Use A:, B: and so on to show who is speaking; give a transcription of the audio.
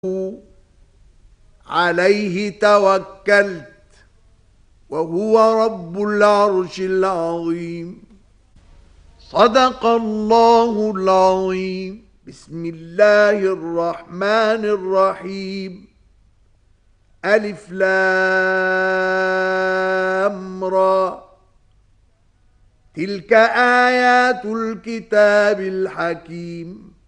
A: عليه توكلت وهو رب العرش العظيم. صدق الله العظيم. بسم الله الرحمن الرحيم. ألف لام را. تلك آيات الكتاب الحكيم.